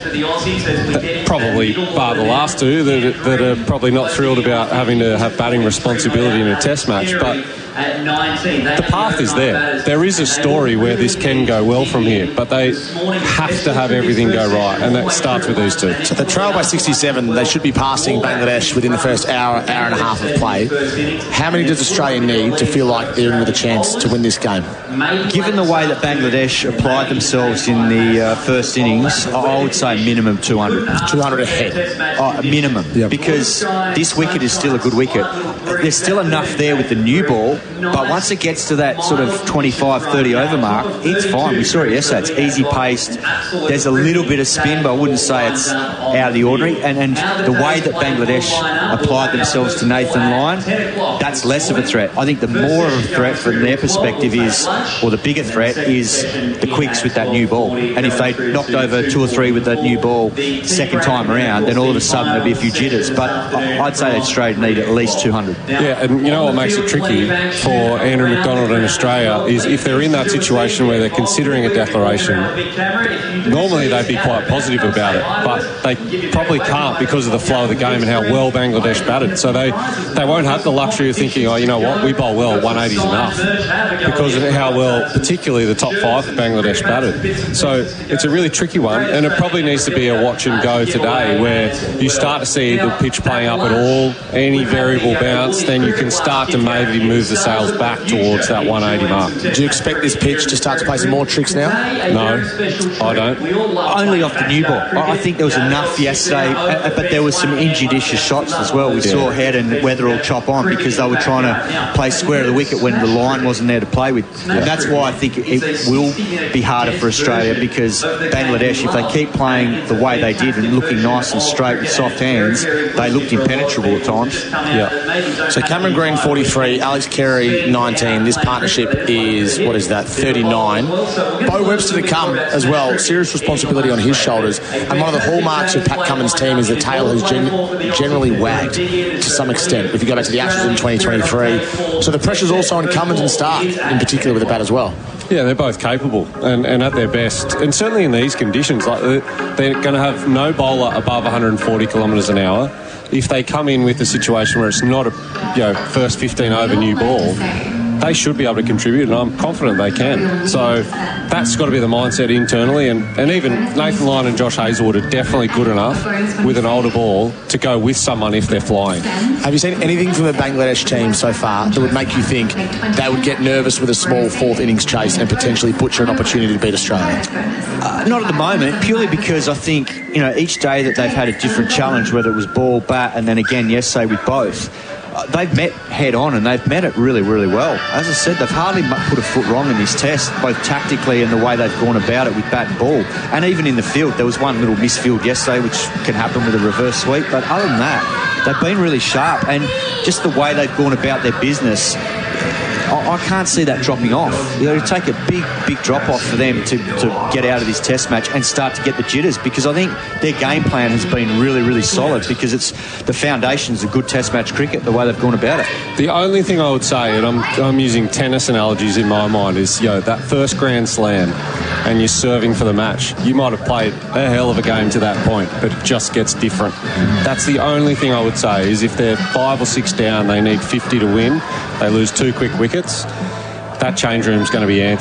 Probably bar the last two that are probably not thrilled about having to have batting responsibility in a test match, but the path is there. There is a story where this can go well from here, but they have to have everything go right, and that starts with these two. So the trail by 67, they should be passing Bangladesh within the first hour and a half of play. How many does Australia need to feel like they're in with a chance to win this game? Given the way that Bangladesh applied themselves in the first innings, I would say minimum 200. 200 ahead? Minimum. Yep. Because this wicket is still a good wicket. There's still enough there with the new ball, but once it gets to that sort of 25, 30 over mark, it's fine. We saw it yesterday. It's easy paced. There's a little bit of spin, but I wouldn't say it's out of the ordinary. And the way that Bangladesh applied themselves to Nathan Lyon, that's less of a threat. I think the more of a threat from their perspective is, or the bigger threat is the quicks with that new ball. And if they knocked over 2 or 3 with that new ball second time around, then all of a sudden there'd be a few jitters. But I'd say Australia need at least 200. Yeah, and you know what makes it tricky for Andrew McDonald and Australia is if they're in that situation where they're considering a declaration, normally they'd be quite positive about it, but they probably can't because of the flow of the game and how well Bangladesh batted. So they won't have the luxury of thinking, oh, you know what, we bowl well, 180's enough, because of how well, particularly the top 5 of Bangladesh batted. So it's a really tricky one, and it probably needs to be a watch and go today where you start to see the pitch playing up at all, any variable bounce, then you can start to maybe move the sails back towards that 180 mark. Do you expect this pitch to start to play some more tricks now? No, I don't. Only off the new ball. I think there was enough yesterday, but there was some injudicious shots as well. We saw Head and Weatherall chop on because they were trying to play square of the wicket when the line wasn't there to play with. And that's why I think it will be harder for Australia, because Bangladesh, if they keep playing the way they did and looking nice and straight with soft hands, they looked impenetrable at times. Yeah. So Cameron Green 43, Alex Carey 19. This partnership is, 39. Bo Webster to come as well. Serious responsibility on his shoulders. And one of the hallmarks of Pat Cummins' team is the tail has generally wagged to some extent, if you go back to the Ashes in 2023. So the pressure's also on Cummins and Stark, in particular with the bat as well. Yeah, they're both capable and at their best. And certainly in these conditions, like they're going to have no bowler above 140 kilometres an hour. If they come in with a situation where it's not a first 15 over new ball, they should be able to contribute, and I'm confident they can. So that's got to be the mindset internally, and even Nathan Lyon and Josh Hazlewood are definitely good enough with an older ball to go with someone if they're flying. Have you seen anything from the Bangladesh team so far that would make you think they would get nervous with a small fourth innings chase and potentially butcher an opportunity to beat Australia? Not at the moment, purely because I think each day that they've had a different challenge, whether it was ball, bat, and then again yesterday with both, they've met head on, and they've met it really, really well. As I said, they've hardly put a foot wrong in this test, both tactically and the way they've gone about it with bat and ball. And even in the field, there was one little misfield yesterday, which can happen with a reverse sweep. But other than that, they've been really sharp. And just the way they've gone about their business, I can't see that dropping off. It'll take a big drop-off for them to get out of this test match and start to get the jitters, because I think their game plan has been really, really solid, because it's the foundations of good test match cricket, the way they've gone about it. The only thing I would say, and I'm using tennis analogies in my mind, is that first Grand Slam and you're serving for the match. You might have played a hell of a game to that point, but it just gets different. That's the only thing I would say, is if they're 5 or 6 down, they need 50 to win. They lose 2 quick wickets. That change room's going to be